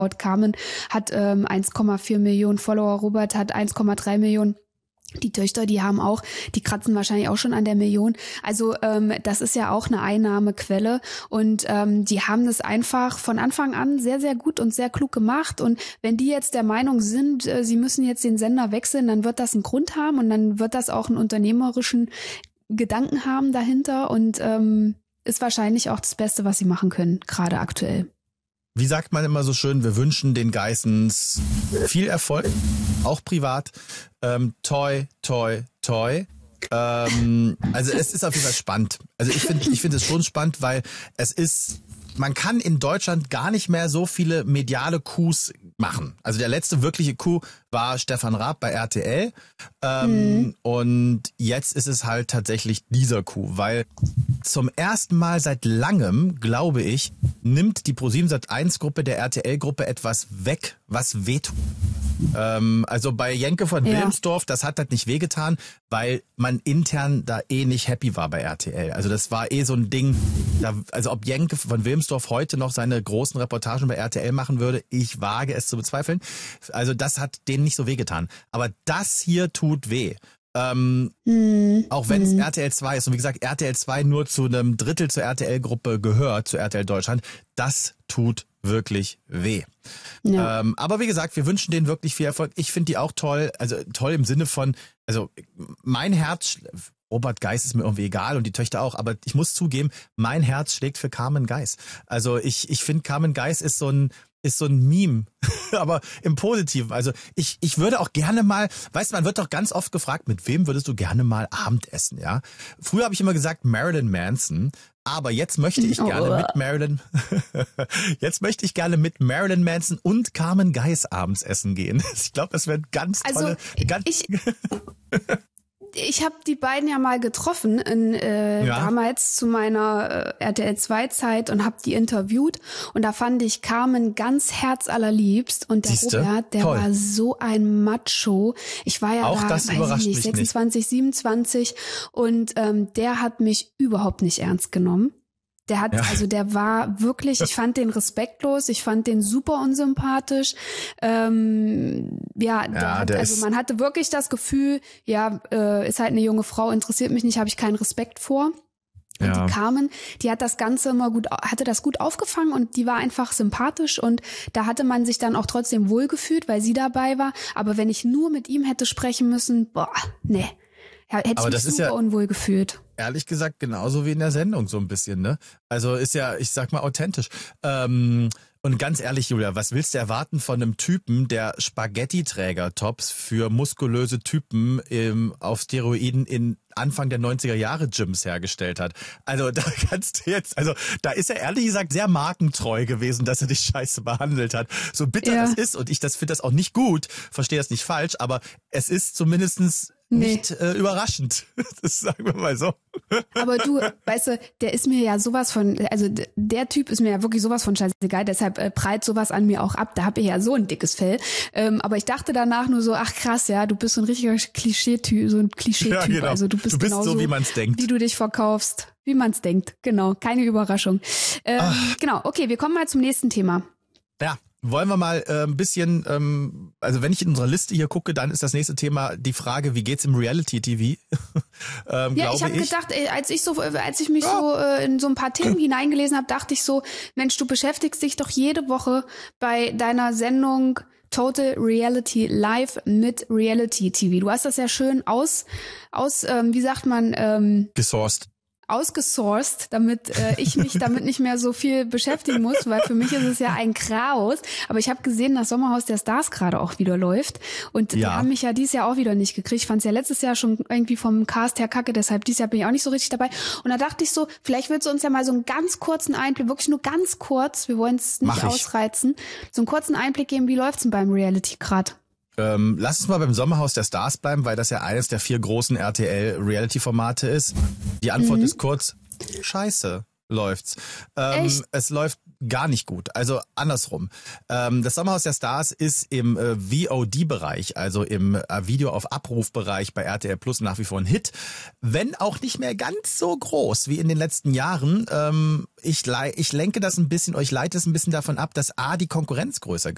Carmen hat 1,4 Millionen Follower, Robert hat 1,3 Millionen. Die Töchter, die kratzen wahrscheinlich auch schon an der Million. Also das ist ja auch eine Einnahmequelle und die haben das einfach von Anfang an sehr, sehr gut und sehr klug gemacht. Und wenn die jetzt der Meinung sind, sie müssen jetzt den Sender wechseln, dann wird das einen Grund haben und dann wird das auch einen unternehmerischen Gedanken haben dahinter und ist wahrscheinlich auch das Beste, was sie machen können, gerade aktuell. Wie sagt man immer so schön, wir wünschen den Geissens viel Erfolg, auch privat. Toi, toi, toi. Also es ist auf jeden Fall spannend. Also ich finde es schon spannend, weil man kann in Deutschland gar nicht mehr so viele mediale Coups machen. Also der letzte wirkliche Coup war Stefan Raab bei RTL. Und jetzt ist es halt tatsächlich dieser Coup, weil zum ersten Mal seit langem, glaube ich, nimmt die ProSiebenSat.1-Gruppe der RTL-Gruppe etwas weg, was wehtut. Also bei Jenke von Wilmsdorf, das hat halt nicht wehgetan, weil man intern da nicht happy war bei RTL. Also das war so ein Ding, also ob Jenke von Wilmsdorf heute noch seine großen Reportagen bei RTL machen würde, ich wage es zu bezweifeln. Also das hat denen nicht so wehgetan. Aber das hier tut weh. Auch wenn es RTL 2 ist und wie gesagt RTL 2 nur zu einem Drittel zur RTL-Gruppe gehört, zu RTL Deutschland, das tut wirklich weh. Ja. Aber wie gesagt, wir wünschen denen wirklich viel Erfolg. Ich finde die auch toll, also toll im Sinne von, also mein Herz, Robert Geiss ist mir irgendwie egal und die Töchter auch, aber ich muss zugeben, mein Herz schlägt für Carmen Geiss. Also ich finde, Carmen Geiss ist so ein Meme, aber im Positiven. Also ich würde auch gerne mal, weißt du, man wird doch ganz oft gefragt, mit wem würdest du gerne mal Abendessen, ja? Früher habe ich immer gesagt Marilyn Manson, aber jetzt möchte ich gerne mit Marilyn Manson und Carmen Geiss abends essen gehen. Ich glaube, das wäre ganz tolle. Ich habe die beiden ja mal getroffen damals zu meiner RTL 2 Zeit und habe die interviewt und da fand ich Carmen ganz herzallerliebst und der Robert, der war so ein Macho. Ich war ja auch da, das weiß ich nicht, 26, 27 und der hat mich überhaupt nicht ernst genommen. Also der war wirklich, ich fand den respektlos, ich fand den super unsympathisch. Man hatte wirklich das Gefühl, ist halt eine junge Frau, interessiert mich nicht, habe ich keinen Respekt vor. Und die Carmen, die hat das Ganze hatte das gut aufgefangen und die war einfach sympathisch und da hatte man sich dann auch trotzdem wohlgefühlt, weil sie dabei war. Aber wenn ich nur mit ihm hätte sprechen müssen, hätte ich mich super unwohl gefühlt. Ehrlich gesagt, genauso wie in der Sendung so ein bisschen, ne? Also ist ja, ich sag mal, authentisch. Und ganz ehrlich, Julia, was willst du erwarten von einem Typen, der Spaghetti-Träger-Tops für muskulöse Typen auf Steroiden in Anfang der 90er Jahre Gyms hergestellt hat? Also da da ist er ehrlich gesagt sehr markentreu gewesen, dass er dich scheiße behandelt hat. So bitter das ist und ich finde das auch nicht gut, verstehe das nicht falsch, aber es ist zumindestens nicht überraschend. Das sagen wir mal so. Aber du, weißt du, der ist mir ja sowas von, also der Typ ist mir ja wirklich sowas von scheißegal, deshalb prallt sowas an mir auch ab. Da habe ich ja so ein dickes Fell. Aber ich dachte danach nur so, ach krass, ja, du bist so ein richtiger Klischee-Typ, so ein Klischee-Typ. Ja, genau. Also du bist genauso, so, wie man's denkt. Wie du dich verkaufst, wie man's denkt. Genau, keine Überraschung. Genau, okay, wir kommen mal zum nächsten Thema. Ja. Wollen wir mal ein bisschen, also wenn ich in unserer Liste hier gucke, dann ist das nächste Thema die Frage, wie geht's im Reality-TV? Ich habe gedacht, als ich mich so in so ein paar Themen hineingelesen habe, dachte ich so, Mensch, du beschäftigst dich doch jede Woche bei deiner Sendung Total Reality Live mit Reality TV. Du hast das ja schön wie sagt man? Ausgesourced, damit ich mich damit nicht mehr so viel beschäftigen muss, weil für mich ist es ja ein Chaos. Aber ich habe gesehen, dass Sommerhaus der Stars gerade auch wieder läuft. Und die haben mich ja dieses Jahr auch wieder nicht gekriegt. Ich fand es ja letztes Jahr schon irgendwie vom Cast her kacke, deshalb dieses Jahr bin ich auch nicht so richtig dabei. Und da dachte ich so, vielleicht willst du uns ja mal so einen ganz kurzen Einblick, wirklich nur ganz kurz, wir wollen es nicht ausreizen, so einen kurzen Einblick geben, wie läuft's denn beim Reality gerade? Lass uns mal beim Sommerhaus der Stars bleiben, weil das ja eines der 4 großen RTL-Reality-Formate ist. Die Antwort ist kurz, scheiße läuft's. Es läuft gar nicht gut, also andersrum. Das Sommerhaus der Stars ist im VOD-Bereich, also im Video auf Abruf-Bereich bei RTL Plus nach wie vor ein Hit, wenn auch nicht mehr ganz so groß wie in den letzten Jahren. Ich lenke das ein bisschen, euch leite es ein bisschen davon ab, dass die Konkurrenz größer